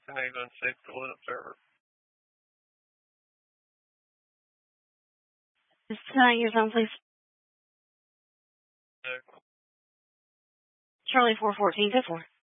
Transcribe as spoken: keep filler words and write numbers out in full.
County Unsafe Toilet Server. Just tonight your phone, please. No. Charlie four fourteen, go for it.